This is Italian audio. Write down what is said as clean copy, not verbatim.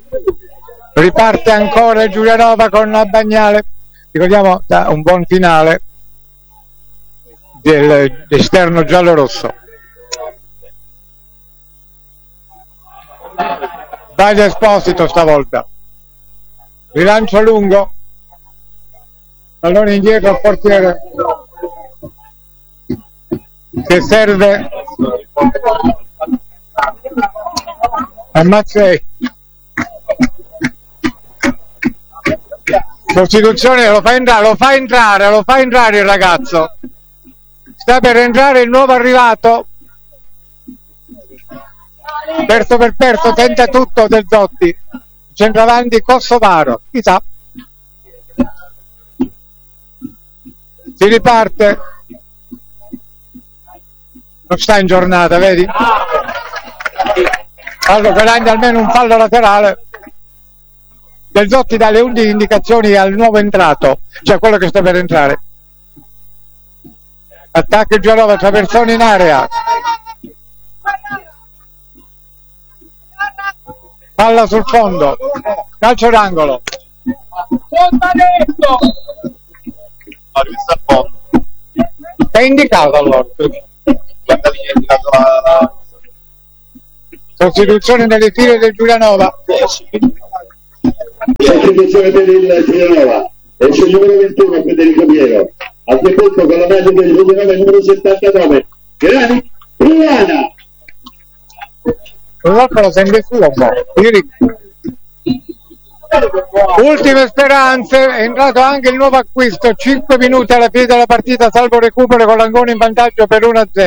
Riparte ancora il Giulianova con Bagnale, ricordiamo da un buon finale dell'esterno giallo-rosso. Sbaglia Esposito stavolta, rilancio lungo, pallone indietro al portiere che serve a Mazzei. Costituzione lo fa entrare il ragazzo, sta per entrare il nuovo arrivato, perso per perso, tenta tutto Del Zotti, centravanti Kosovaro, chissà, si riparte, non sta in giornata, vedi? Allora guadagna almeno un fallo laterale. Del Zotti dà le 11 indicazioni al nuovo entrato, cioè quello che sta per entrare. Attacca il Giulianova, traversone in area, palla sul fondo, calcio d'angolo. È indicato allora. Sostituzione nelle file del Giulianova. Sostituzione per il Giulianova, esce il numero 21 Federico Piero, al debutto con la maglia del Giulianova il numero 79 Grani Briana. Lo sente su un po'. Ultime speranze, è entrato anche il nuovo acquisto, 5 minuti alla fine della partita, salvo recupero con Langone in vantaggio per 1-0.